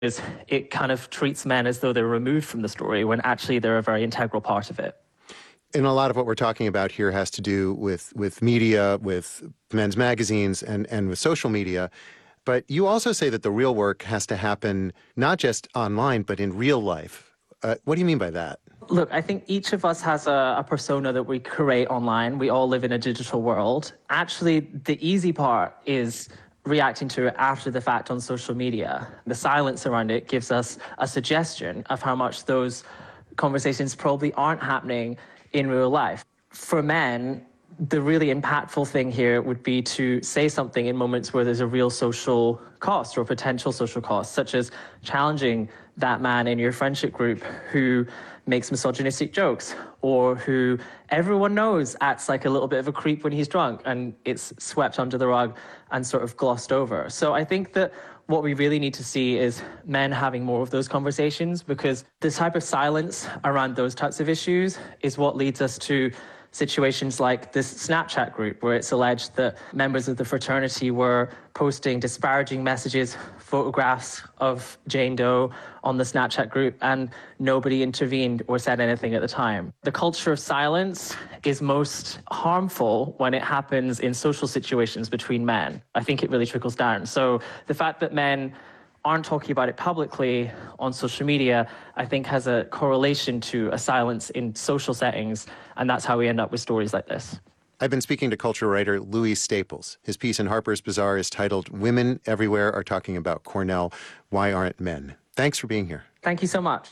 is it kind of treats men as though they're removed from the story when actually they're a very integral part of it. And a lot of what we're talking about here has to do with media, with men's magazines, and with social media. But you also say that the real work has to happen not just online, but in real life. What do you mean by that? Look, I think each of us has a persona that we create online. We all live in a digital world. Actually, the easy part is reacting to it after the fact on social media. The silence around it gives us a suggestion of how much those conversations probably aren't happening in real life. For men, the really impactful thing here would be to say something in moments where there's a real social cost or potential social cost, such as challenging that man in your friendship group who makes misogynistic jokes or who everyone knows acts like a little bit of a creep when he's drunk, and it's swept under the rug and sort of glossed over. So I think that what we really need to see is men having more of those conversations, because the type of silence around those types of issues is what leads us to situations like this Snapchat group, where it's alleged that members of the fraternity were posting disparaging messages, photographs of Jane Doe on the Snapchat group, and nobody intervened or said anything at the time. The culture of silence is most harmful when it happens in social situations between men. I think it really trickles down. So the fact that men aren't talking about it publicly on social media, I think has a correlation to a silence in social settings, and that's how we end up with stories like this. I've been speaking to culture writer Louis Staples. His piece in Harper's Bazaar is titled "Women Everywhere Are Talking About Cornell. Why Aren't Men?" Thanks for being here. Thank you so much.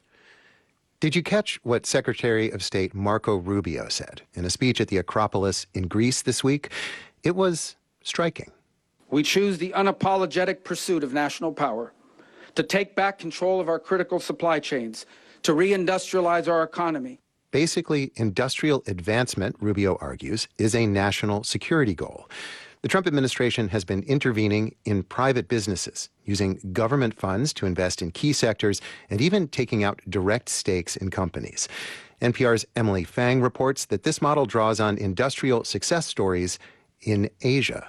Did you catch what Secretary of State Marco Rubio said in a speech at the Acropolis in Greece this week? It was striking. We choose the unapologetic pursuit of national power, to take back control of our critical supply chains, to reindustrialize our economy. Basically, industrial advancement, Rubio argues, is a national security goal. The Trump administration has been intervening in private businesses, using government funds to invest in key sectors, and even taking out direct stakes in companies. NPR's Emily Fang reports that this model draws on industrial success stories in Asia.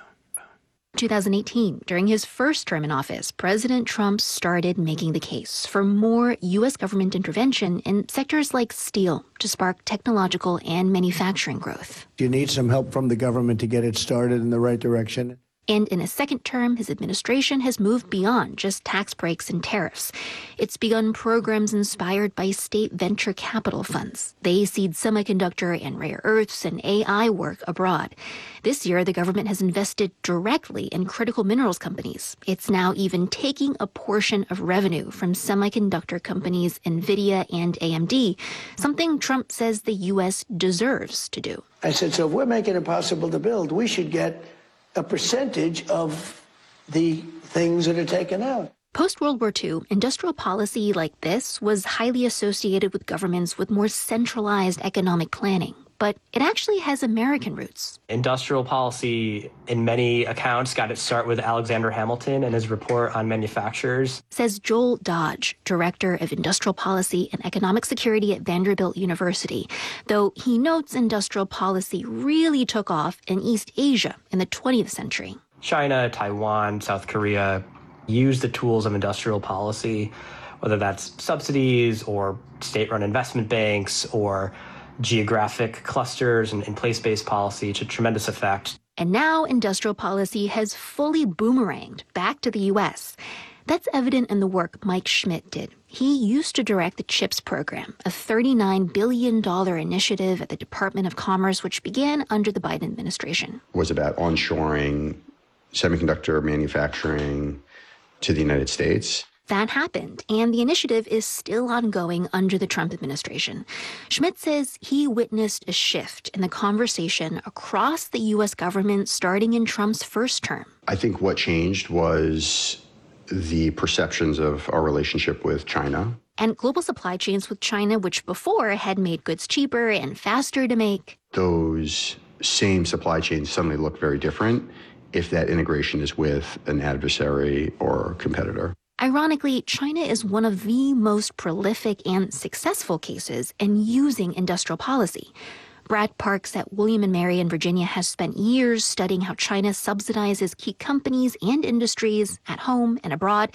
2018, during his first term in office, President Trump started making the case for more U.S. government intervention in sectors like steel to spark technological and manufacturing growth. You need some help from the government to get it started in the right direction. And in his second term, his administration has moved beyond just tax breaks and tariffs. It's begun programs inspired by state venture capital funds. They seed semiconductor and rare earths and AI work abroad. This year, the government has invested directly in critical minerals companies. It's now even taking a portion of revenue from semiconductor companies NVIDIA and AMD, something Trump says the U.S. deserves to do. I said, so if we're making it possible to build, we should get a percentage of the things that are taken out. Post-World War II, industrial policy like this was highly associated with governments with more centralized economic planning. But it actually has American roots. Industrial policy, in many accounts, got its start with Alexander Hamilton and his report on manufacturers. Says Joel Dodge, director of industrial policy and economic security at Vanderbilt University, though he notes industrial policy really took off in East Asia in the 20th century. China, Taiwan, South Korea used the tools of industrial policy, whether that's subsidies or state-run investment banks or geographic clusters and place-based policy, to tremendous effect. And now industrial policy has fully boomeranged back to the U.S. That's evident in the work Mike Schmidt did. He used to direct the CHIPS program, a $39 billion initiative at the Department of Commerce, which began under the Biden administration. It was about onshoring semiconductor manufacturing to the United States. That happened, and the initiative is still ongoing under the Trump administration. Schmidt says he witnessed a shift in the conversation across the U.S. government starting in Trump's first term. I think what changed was the perceptions of our relationship with China. And global supply chains with China, which before had made goods cheaper and faster to make. Those same supply chains suddenly look very different if that integration is with an adversary or competitor. Ironically, China is one of the most prolific and successful cases in using industrial policy. Brad Parks at William & Mary in Virginia has spent years studying how China subsidizes key companies and industries at home and abroad.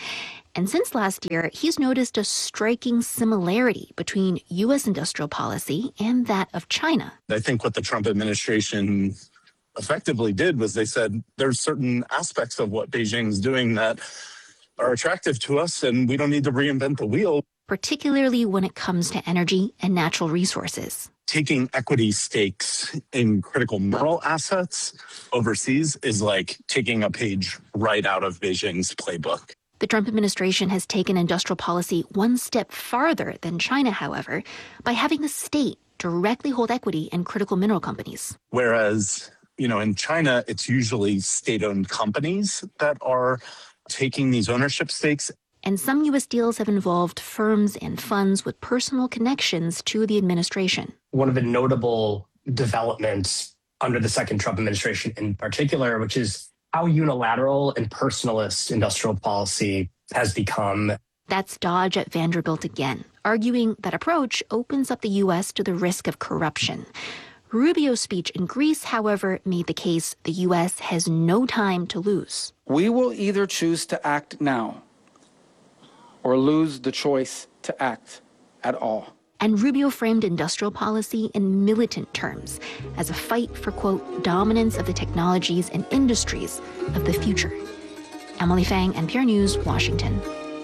And since last year, he's noticed a striking similarity between U.S. industrial policy and that of China. I think what the Trump administration effectively did was they said there's certain aspects of what Beijing's doing that are attractive to us, and we don't need to reinvent the wheel. Particularly when it comes to energy and natural resources. Taking equity stakes in critical mineral assets overseas is like taking a page right out of Beijing's playbook. The Trump administration has taken industrial policy one step farther than China, however, by having the state directly hold equity in critical mineral companies. Whereas, in China, it's usually state-owned companies that are taking these ownership stakes. And some U.S. deals have involved firms and funds with personal connections to the administration. One of the notable developments under the second Trump administration in particular, which is how unilateral and personalist industrial policy has become. That's Dodge at Vanderbilt again, arguing that approach opens up the U.S. to the risk of corruption. Rubio's speech in Greece, however, made the case the U.S. has no time to lose. We will either choose to act now or lose the choice to act at all. And Rubio framed industrial policy in militant terms as a fight for, quote, dominance of the technologies and industries of the future. Emily Fang, NPR News, Washington.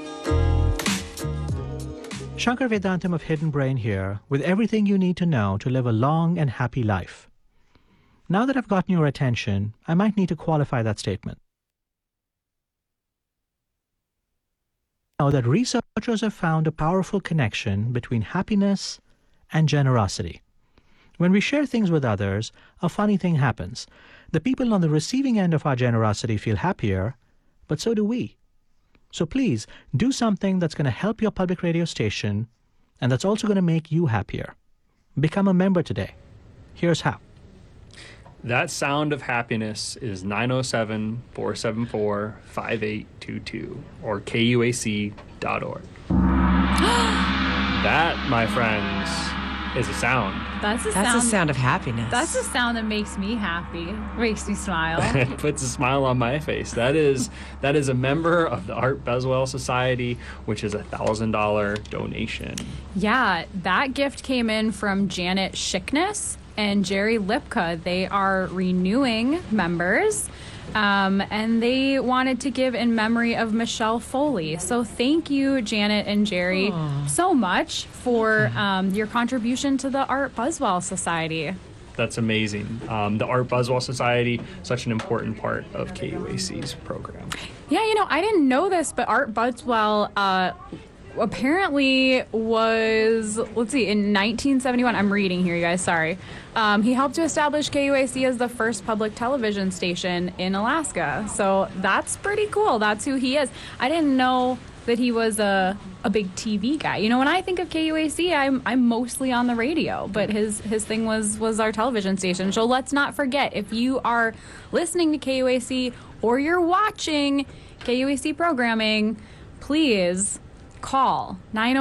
Shankar Vedantam of Hidden Brain here with everything you need to know to live a long and happy life. Now that I've gotten your attention, I might need to qualify that statement. Now that researchers have found a powerful connection between happiness and generosity. When we share things with others, a funny thing happens. The people on the receiving end of our generosity feel happier, but so do we. So please, do something that's going to help your public radio station and that's also going to make you happier. Become a member today. Here's how. That sound of happiness is 907-474-5822 or KUAC.org. That, my friends, is a sound. That's a sound of happiness. That's a sound that makes me happy, makes me smile. It puts a smile on my face. That is a member of the Art Beswell Society, which is a $1,000 donation. Yeah, that gift came in from Janet Schickness and Jerry Lipka. They are renewing members, and they wanted to give in memory of Michelle Foley. So thank you, Janet and Jerry, so much for your contribution to the Art Buswell Society. That's amazing. The Art Buswell Society, such an important part of KUAC's program. Yeah, I didn't know this, but Art Buswell apparently was, in 1971, I'm reading here, you guys, sorry. He helped to establish KUAC as the first public television station in Alaska. So that's pretty cool. That's who he is. I didn't know that he was a big TV guy. When I think of KUAC, I'm mostly on the radio, but his thing was our television station. So let's not forget, if you are listening to KUAC or you're watching KUAC programming, please call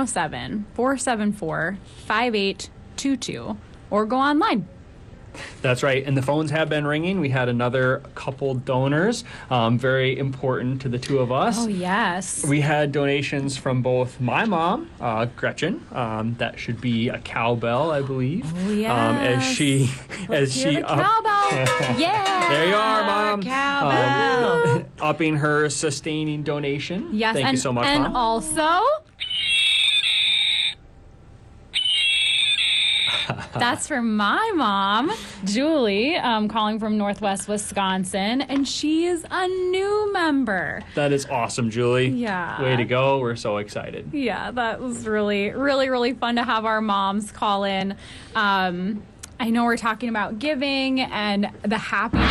907-474-5822 or go online. That's right. And the phones have been ringing. We had another couple donors, very important to the two of us. Oh, yes. We had donations from both my mom, Gretchen. That should be a cowbell, I believe. Oh, yes. As she cowbell. Yeah. There you are, Mom. Cowbell. Upping her sustaining donation. Yes. Thank you so much, Mom. And also, that's for my mom, Julie, calling from Northwest Wisconsin, and she is a new member. That is awesome, Julie. Yeah. Way to go. We're so excited. Yeah, that was really, really, really fun to have our moms call in. I know we're talking about giving and the happiness.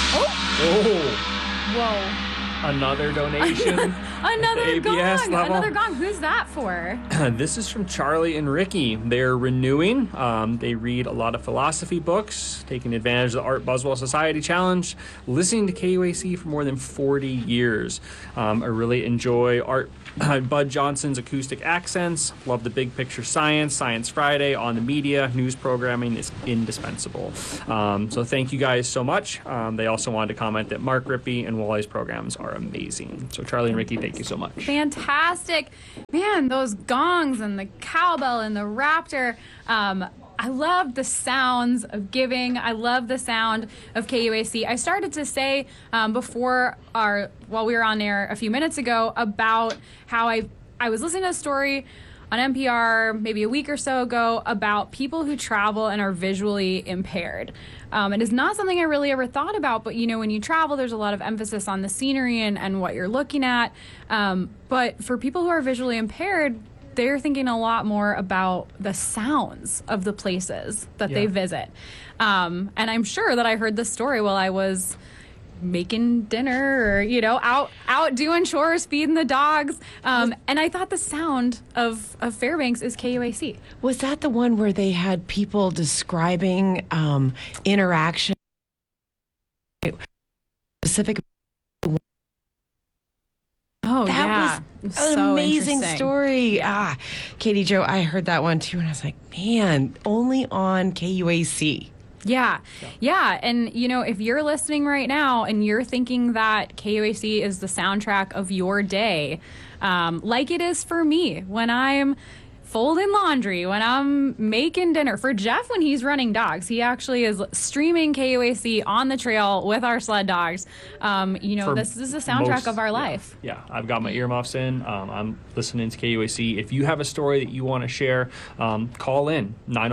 Whoa. Another donation. Another gong. Level. Another gong. Who's that for? This is from Charlie and Ricky. They're renewing. They read a lot of philosophy books, taking advantage of the Art Buswell Society Challenge, listening to KUAC for more than 40 years. I really enjoy art Bud Johnson's acoustic accents. Love the big picture science. Science Friday on the media. News programming is indispensable. So thank you guys so much. They also wanted to comment that Mark Rippey and Wally's programs are amazing. So Charlie and Ricky, thank you so much. Fantastic. Man, those gongs and the cowbell and the raptor. I love the sounds of giving. I love the sound of KUAC. I started to say while we were on air a few minutes ago about how I was listening to a story on NPR maybe a week or so ago about people who travel and are visually impaired. It is not something I really ever thought about, but when you travel, there's a lot of emphasis on the scenery and what you're looking at. But for people who are visually impaired, they're thinking a lot more about the sounds of the places that they visit. And I'm sure that I heard this story while I was making dinner or, out doing chores, feeding the dogs. And I thought the sound of Fairbanks is KUAC. Was that the one where they had people describing interaction specific? Oh, that was an amazing story. Katie Jo, I heard that one too, and I was like, man, only on KUAC. Yeah. And, if you're listening right now and you're thinking that KUAC is the soundtrack of your day, like it is for me when I'm folding laundry, when I'm making dinner. For Jeff, when he's running dogs, he actually is streaming KUAC on the trail with our sled dogs. This is the soundtrack of our life. Yeah, I've got my earmuffs in. I'm listening to KUAC. If you have a story that you want to share, call in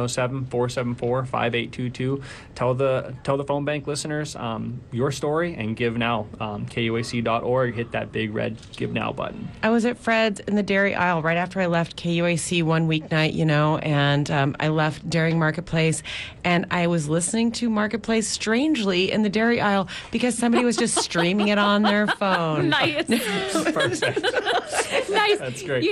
907-474-5822. Tell the phone bank listeners your story and give now. KUAC.org. Hit that big red Give Now button. I was at Fred's in the dairy aisle right after I left KUAC one weeknight, and I left during Marketplace, and I was listening to Marketplace strangely in the dairy aisle because somebody was just streaming it on their phone. Nice. Perfect. Nice. That's great.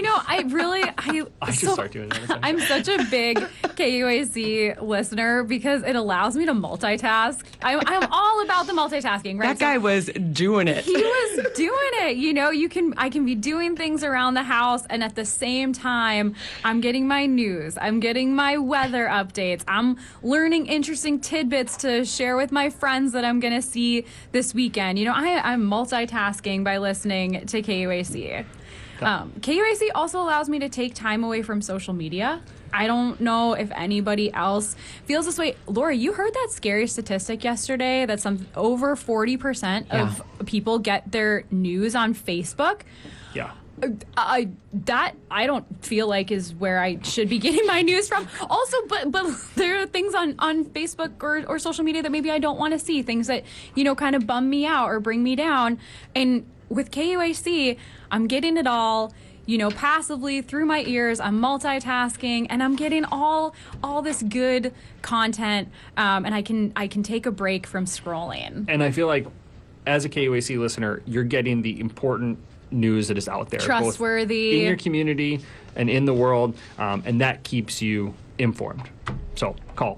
I should start doing that. I'm such a big KUAC listener because it allows me to multitask. I'm all about the multitasking, right? That guy was doing it. He was doing it. I can be doing things around the house, and at the same time, I'm getting my news. I'm getting my weather updates. I'm learning interesting tidbits to share with my friends that I'm going to see this weekend. I'm multitasking by listening to KUAC. KUAC also allows me to take time away from social media. I don't know if anybody else feels this way. Laura, you heard that scary statistic yesterday that over 40% of people get their news on Facebook? Yeah. I don't feel like is where I should be getting my news from. Also, but there are things on Facebook or social media that maybe I don't want to see. Things that, kind of bum me out or bring me down. And with KUAC, I'm getting it all, passively through my ears. I'm multitasking and I'm getting all this good content. And I can take a break from scrolling. And I feel like as a KUAC listener, you're getting the important news that is out there, trustworthy, both in your community and in the world, and that keeps you informed. So call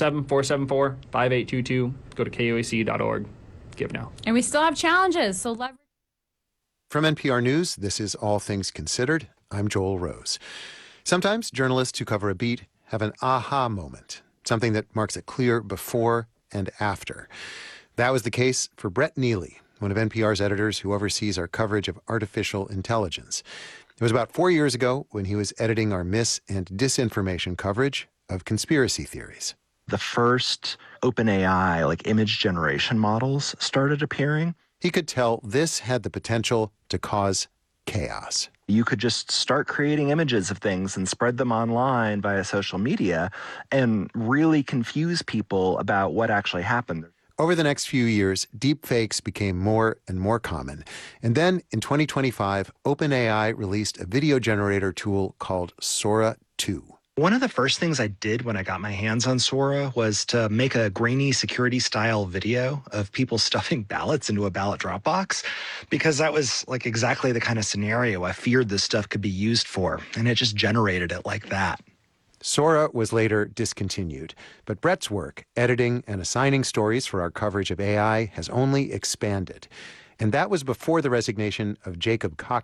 907-474-5822. Go to KUAC.org. Give now. And we still have challenges, so leverage. From NPR News, this is All Things Considered. I'm Joel Rose. Sometimes journalists who cover a beat have an aha moment, something that marks a clear before and after. That was the case for Brett Neely, one of NPR's editors who oversees our coverage of artificial intelligence. It was about 4 years ago when he was editing our mis- and disinformation coverage of conspiracy theories. The first OpenAI, image generation models started appearing. He could tell this had the potential to cause chaos. You could just start creating images of things and spread them online via social media and really confuse people about what actually happened. Over the next few years, deepfakes became more and more common. And then in 2025, OpenAI released a video generator tool called Sora 2. One of the first things I did when I got my hands on Sora was to make a grainy security-style video of people stuffing ballots into a ballot drop box, because that was exactly the kind of scenario I feared this stuff could be used for, and it just generated it like that. Sora was later discontinued, but Brett's work, editing and assigning stories for our coverage of AI, has only expanded. And that was before the resignation of Jacob Coxon,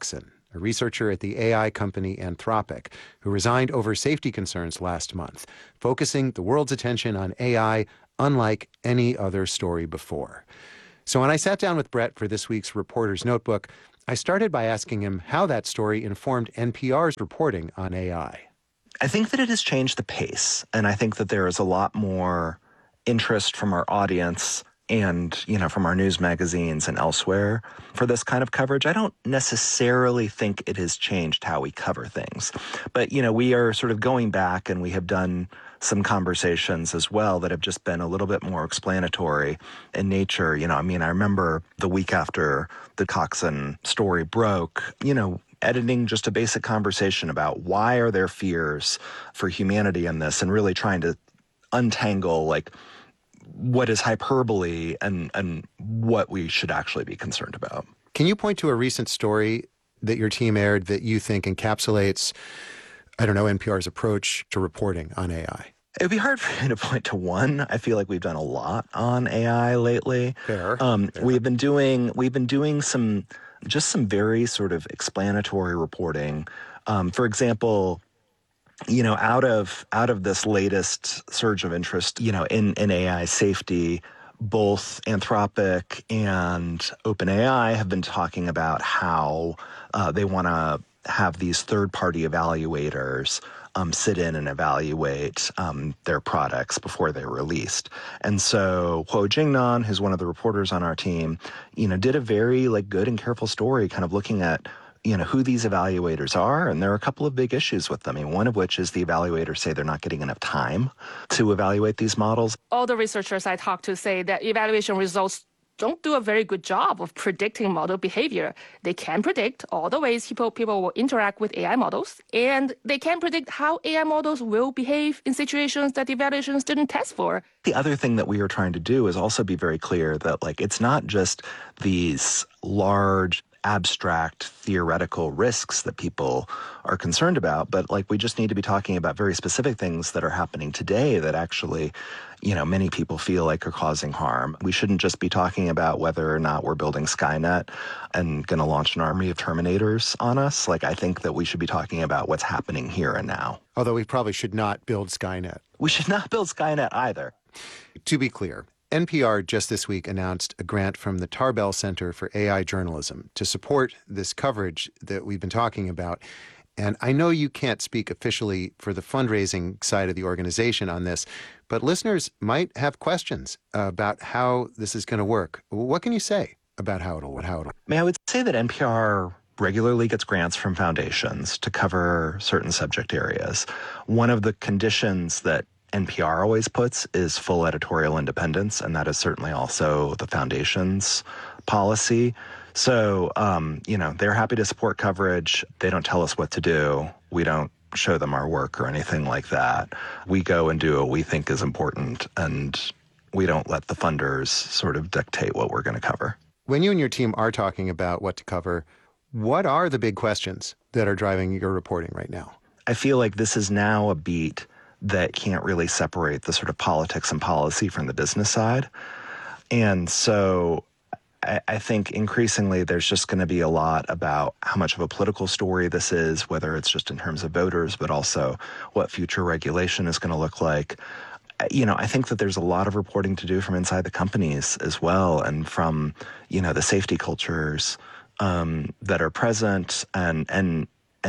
a researcher at the AI company Anthropic, who resigned over safety concerns last month, focusing the world's attention on AI unlike any other story before. So when I sat down with Brett for this week's Reporter's Notebook, I started by asking him how that story informed NPR's reporting on AI. I think that it has changed the pace, and I think that there is a lot more interest from our audience and, from our news magazines and elsewhere for this kind of coverage. I don't necessarily think it has changed how we cover things. But, we are sort of going back, and we have done some conversations as well that have just been a little bit more explanatory in nature. I remember the week after the Coxon story broke, editing just a basic conversation about why are there fears for humanity in this, and really trying to untangle what is hyperbole and what we should actually be concerned about. Can you point to a recent story that your team aired that you think encapsulates, NPR's approach to reporting on AI? It would be hard for me to point to one. I feel like we've done a lot on AI lately. Fair. We've been doing some very sort of explanatory reporting. For example, out of this latest surge of interest, in AI safety, both Anthropic and OpenAI have been talking about how they want to have these third-party evaluators sit in and evaluate their products before they're released. And so Huo Jingnan, who's one of the reporters on our team, did a very good and careful story kind of looking at who these evaluators are, and there are a couple of big issues with them. One of which is the evaluators say they're not getting enough time to evaluate these models. All the researchers I talked to say that evaluation results don't do a very good job of predicting model behavior. They can predict all the ways people will interact with AI models, and they can predict how AI models will behave in situations that evaluations didn't test for. The other thing that we are trying to do is also be very clear that it's not just these large abstract theoretical risks that people are concerned about, but we just need to be talking about very specific things that are happening today that actually, many people feel like are causing harm. We shouldn't just be talking about whether or not we're building Skynet and going to launch an army of Terminators on us. I think that we should be talking about what's happening here and now. Although we probably should not build Skynet. We should not build Skynet either. To be clear, NPR just this week announced a grant from the Tarbell Center for AI Journalism to support this coverage that we've been talking about. And I know you can't speak officially for the fundraising side of the organization on this, but listeners might have questions about how this is going to work. What can you say about how it'll? I would say that NPR regularly gets grants from foundations to cover certain subject areas. One of the conditions that NPR always puts is full editorial independence, and that is certainly also the foundation's policy. So, they're happy to support coverage. They don't tell us what to do. We don't show them our work or anything like that. We go and do what we think is important, and we don't let the funders sort of dictate what we're going to cover. When you and your team are talking about what to cover, what are the big questions that are driving your reporting right now? I feel like this is now a beat that can't really separate the sort of politics and policy from the business side. And so I think increasingly there's just going to be a lot about how much of a political story this is, whether it's just in terms of voters, but also what future regulation is going to look like. I think that there's a lot of reporting to do from inside the companies as well, and from, the safety cultures that are present. And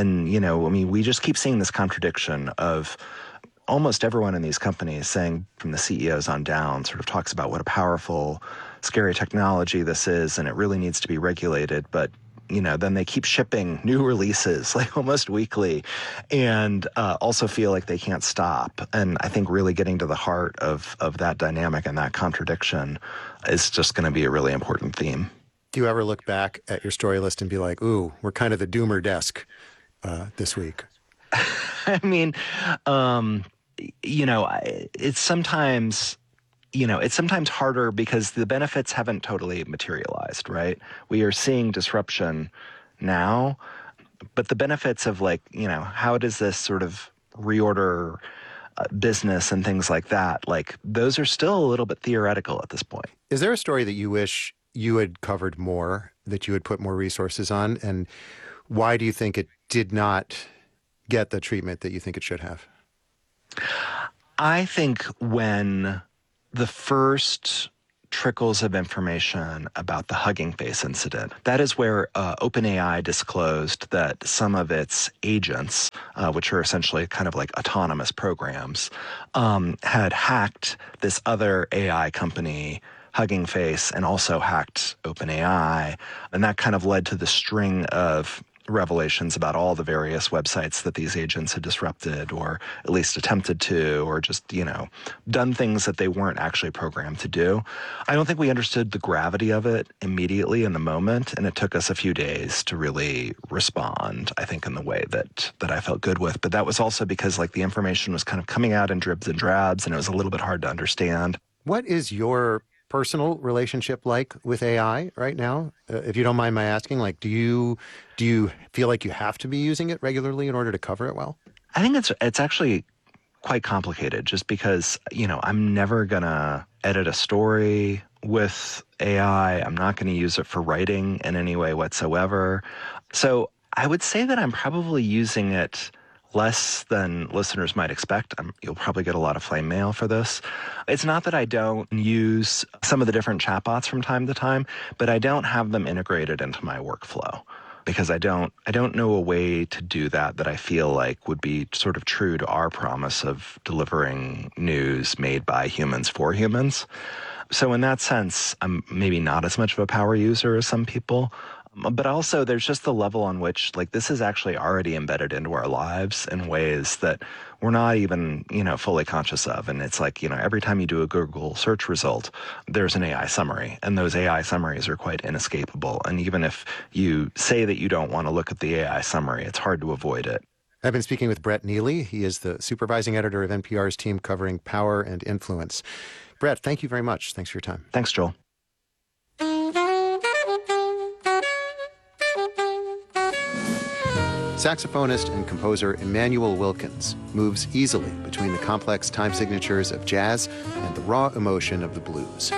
we just keep seeing this contradiction of almost everyone in these companies saying, from the CEOs on down, sort of talks about what a powerful, scary technology this is, and it really needs to be regulated. But, then they keep shipping new releases almost weekly, and also feel like they can't stop. And I think really getting to the heart of that dynamic and that contradiction is just going to be a really important theme. Do you ever look back at your story list and be like, ooh, we're kind of the doomer desk this week? It's sometimes harder because the benefits haven't totally materialized, right? We are seeing disruption now, but the benefits of how does this sort of reorder business and things like that, those are still a little bit theoretical at this point. Is there a story that you wish you had covered more, that you had put more resources on? And Why do you think it did not get the treatment that you think it should have? I think when the first trickles of information about the Hugging Face incident, that is where OpenAI disclosed that some of its agents, which are essentially kind of like autonomous programs, had hacked this other AI company, Hugging Face, and also hacked OpenAI. And that kind of led to the string of revelations about all the various websites that these agents had disrupted, or at least attempted to, or just, done things that they weren't actually programmed to do. I don't think we understood the gravity of it immediately in the moment, and it took us a few days to really respond, I think, in the way that I felt good with. But that was also because the information was kind of coming out in dribs and drabs, and it was a little bit hard to understand. What is your personal relationship like with AI right now? If you don't mind my asking, do you feel like you have to be using it regularly in order to cover it well? I think it's actually quite complicated, just because, I'm never going to edit a story with AI. I'm not going to use it for writing in any way whatsoever. So I would say that I'm probably using it less than listeners might expect. You'll probably get a lot of flame mail for this. It's not that I don't use some of the different chatbots from time to time, but I don't have them integrated into my workflow, because I don't know a way to do that I feel like would be sort of true to our promise of delivering news made by humans for humans. So in that sense, I'm maybe not as much of a power user as some people. But also there's just the level on which this is actually already embedded into our lives in ways that we're not even, fully conscious of. And it's every time you do a Google search result, there's an AI summary, and those AI summaries are quite inescapable. And even if you say that you don't want to look at the AI summary, it's hard to avoid it. I've been speaking with Brett Neely. He is the supervising editor of NPR's team covering power and influence. Brett, thank you very much. Thanks for your time. Thanks, Joel. Saxophonist and composer Immanuel Wilkins moves easily between the complex time signatures of jazz and the raw emotion of the blues.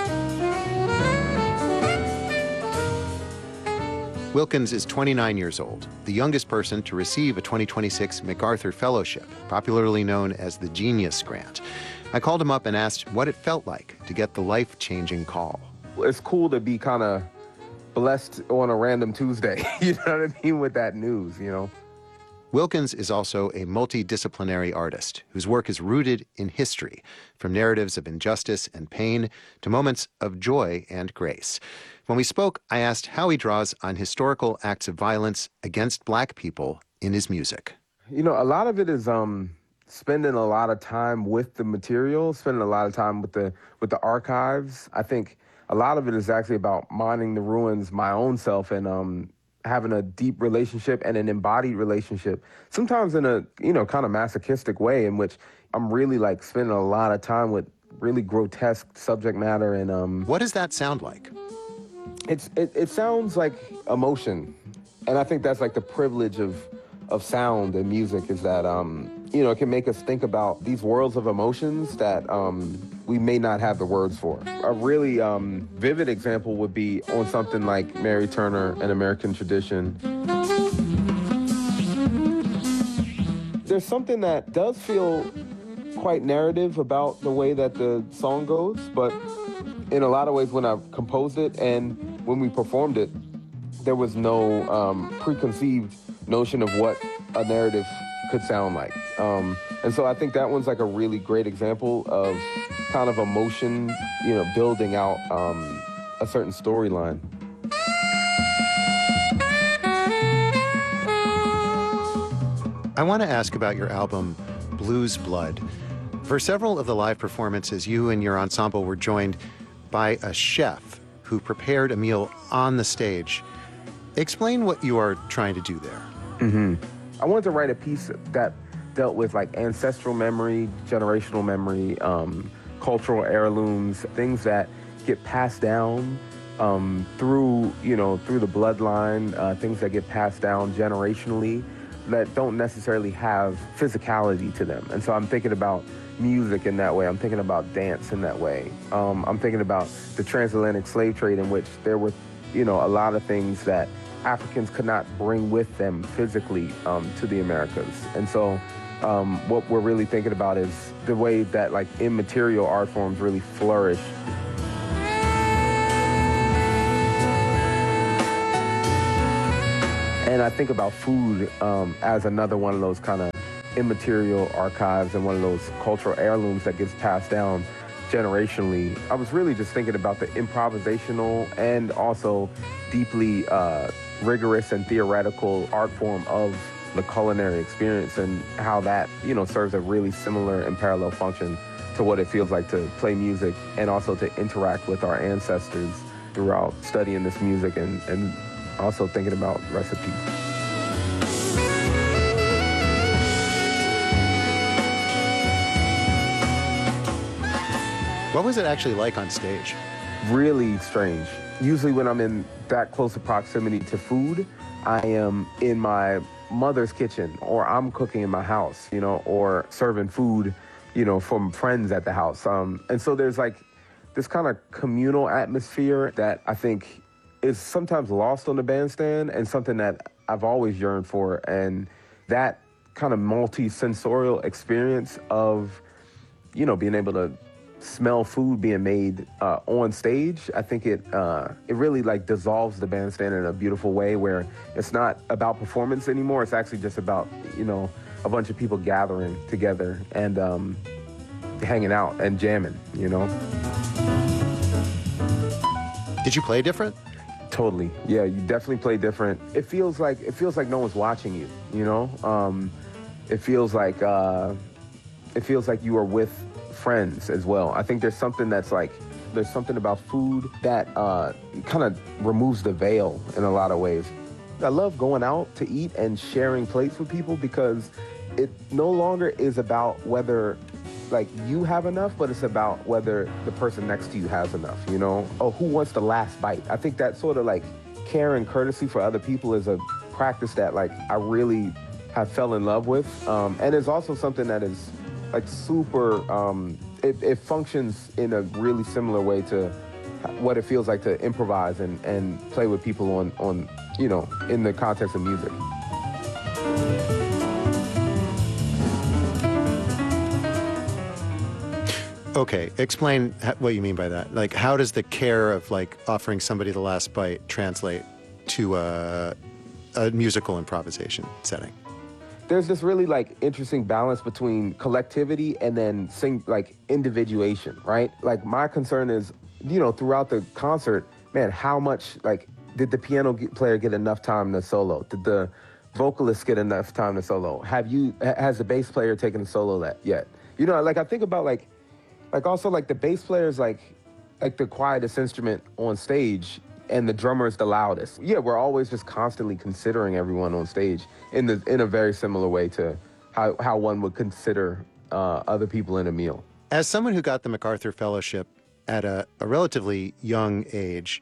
Wilkins is 29 years old, the youngest person to receive a 2026 MacArthur Fellowship, popularly known as the Genius Grant. I called him up and asked what it felt like to get the life-changing call. It's cool to be kind of blessed on a random Tuesday, you know what I mean, with that news, Wilkins is also a multidisciplinary artist whose work is rooted in history, from narratives of injustice and pain to moments of joy and grace. When we spoke, I asked how he draws on historical acts of violence against Black people in his music. A lot of it is spending a lot of time with the material, spending a lot of time with the archives. I think a lot of it is actually about mining the ruins my own self and having a deep relationship and an embodied relationship, sometimes in a, kind of masochistic way in which I'm really spending a lot of time with really grotesque subject matter. And what does that sound like? It sounds like emotion. And I think that's the privilege of sound and music, is that, it can make us think about these worlds of emotions that we may not have the words for. A really vivid example would be on something like Mary Turner, An American Tradition. There's something that does feel quite narrative about the way that the song goes, but in a lot of ways when I composed it and when we performed it, there was no preconceived notion of what a narrative could sound like. And so I think that one's a really great example of kind of emotion, building out a certain storyline. I want to ask about your album, Blues Blood. For several of the live performances, you and your ensemble were joined by a chef who prepared a meal on the stage. Explain what you are trying to do there. Mm-hmm. I wanted to write a piece that dealt with ancestral memory, generational memory, cultural heirlooms, things that get passed down through the bloodline, things that get passed down generationally that don't necessarily have physicality to them. And so I'm thinking about music in that way. I'm thinking about dance in that way. I'm thinking about the transatlantic slave trade, in which there were, a lot of things that Africans could not bring with them physically to the Americas. And so what we're really thinking about is the way that like immaterial art forms really flourish. And I think about food as another one of those kind of immaterial archives and one of those cultural heirlooms that gets passed down generationally. I was really just thinking about the improvisational and also deeply rigorous and theoretical art form of the culinary experience and how that, you know, serves a really similar and parallel function to what it feels like to play music and also to interact with our ancestors throughout studying this music and also thinking about recipes. What was it actually like on stage? Really strange. Usually when I'm in that close of proximity to food, I am in my mother's kitchen, or I'm cooking in my house, you know, or serving food, you know, from friends at the house. And so there's like this kind of communal atmosphere that I think is sometimes lost on the bandstand and something that I've always yearned for. And that kind of multi-sensorial experience of, you know, being able to smell food being made on stage, I think it really like dissolves the bandstand in a beautiful way where it's not about performance anymore. It's actually just about, you know, a bunch of people gathering together and hanging out and jamming, you know. Did you play different? Totally. Yeah, you definitely play different. It feels like no one's watching you, you know. It feels like you are with friends as well. I think there's something about food that kind of removes the veil in a lot of ways. I love going out to eat and sharing plates with people because it no longer is about whether like you have enough, but it's about whether the person next to you has enough, you know? Oh, who wants the last bite? I think that sort of like care and courtesy for other people is a practice that like I really have fell in love with. And it's also something that is like super, it functions in a really similar way to what it feels like to improvise and play with people on, you know, in the context of music. Okay, explain what you mean by that. Like, how does the care of like offering somebody the last bite translate to a musical improvisation setting? There's this really like interesting balance between collectivity and then like individuation, right? Like my concern is, you know, throughout the concert, man, how much like did the piano player get enough time to solo? Did the vocalist get enough time to solo? Has the bass player taken a solo yet? You know, like I think about like also like the bass player is like the quietest instrument on stage and the drummer is the loudest. Yeah, we're always just constantly considering everyone on stage in a very similar way to how one would consider other people in a meal. As someone who got the MacArthur Fellowship at a relatively young age,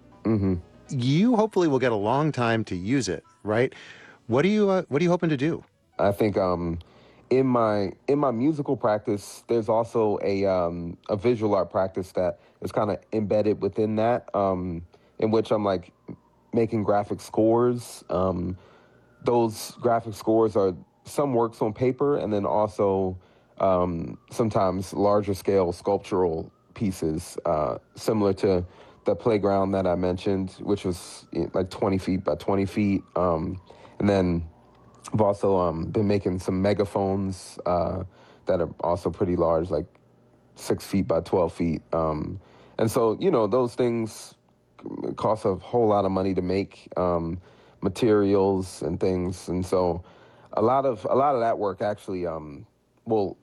you hopefully will get a long time to use it, right? What are you hoping to do? I think in my musical practice, there's also a visual art practice that is kind of embedded within that, in which I'm like making graphic scores. Those graphic scores are some works on paper and then also sometimes larger scale sculptural pieces, similar to the playground that I mentioned, which was like 20 feet by 20 feet. And then I've also been making some megaphones that are also pretty large, like 6 feet by 12 feet. And so, you know, those things cost a whole lot of money to make, materials and things. And so a lot of that work actually we'll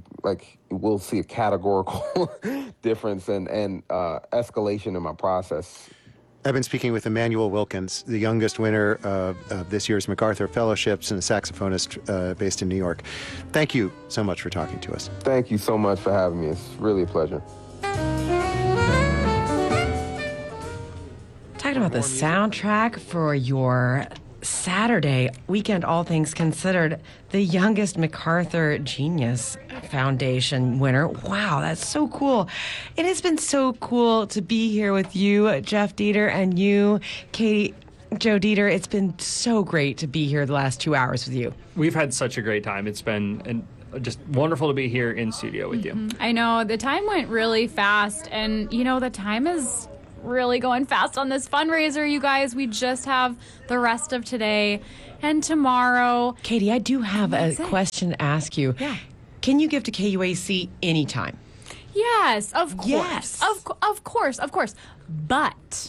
see a categorical difference and escalation in my process. I've been speaking with Emmanuel Wilkins, the youngest winner of this year's MacArthur Fellowships and a saxophonist based in New York. Thank you so much for talking to us. Thank you so much for having me. It's really a pleasure. Talking about the soundtrack for your Saturday weekend, All Things Considered, the youngest MacArthur Genius Foundation winner. Wow, that's so cool. It has been so cool to be here with you, Jeff Dieter, and you, Katie Joe Dieter, it's been so great to be here the last 2 hours with you. We've had such a great time. It's been just wonderful to be here in studio with you. I know the time went really fast, and the time is really going fast on this fundraiser, you guys. We just have the rest of today and tomorrow. Katie, I do have a question to ask you. Yeah. Can you give to KUAC anytime? Yes, of course. Yes. Of course. But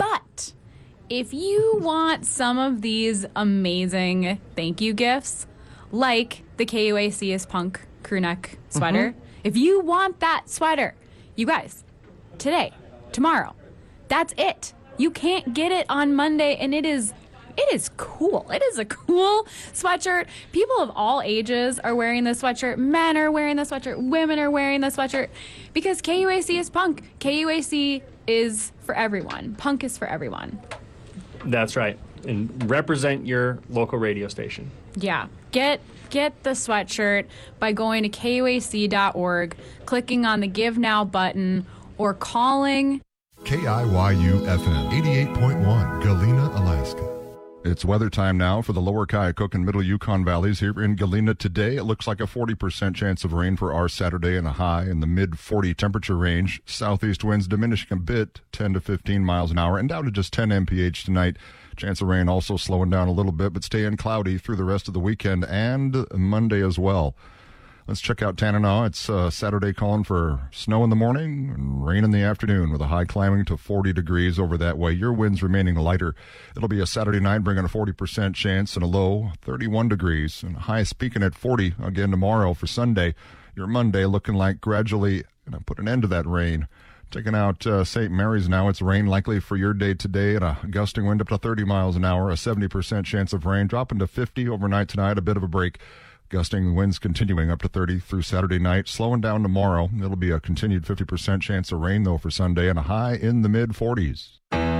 if you want some of these amazing thank you gifts, like the KUAC is Punk crew neck sweater, if you want that sweater, you guys, today, tomorrow, that's it. You can't get it on Monday, and it is cool. It is a cool sweatshirt. People of all ages are wearing this sweatshirt. Men are wearing this sweatshirt. Women are wearing this sweatshirt because KUAC is Punk. KUAC is for everyone. Punk is for everyone. That's right. And represent your local radio station. Yeah. Get the sweatshirt by going to KUAC.org, clicking on the Give Now button, or calling KIYU-FM 88.1, Galena, Alaska. It's weather time now for the lower Kyaukuk and middle Yukon valleys here in Galena today. It looks like a 40% chance of rain for our Saturday and a high in the mid-40 temperature range. Southeast winds diminishing a bit, 10 to 15 miles an hour, and down to just 10 mph tonight. Chance of rain also slowing down a little bit, but staying cloudy through the rest of the weekend and Monday as well. Let's check out Tanana. It's Saturday calling for snow in the morning and rain in the afternoon with a high climbing to 40 degrees over that way. Your winds remaining lighter. It'll be a Saturday night bringing a 40% chance and a low 31 degrees and a high peaking at 40 again tomorrow for Sunday. Your Monday looking like gradually going to put an end to that rain. Taking out St. Mary's now. It's rain likely for your day today and a gusting wind up to 30 miles an hour, a 70% chance of rain, dropping to 50 overnight tonight, a bit of a break. Gusting winds continuing up to 30 through Saturday night, slowing down tomorrow. It'll be a continued 50% chance of rain, though, for Sunday, and a high in the mid-40s.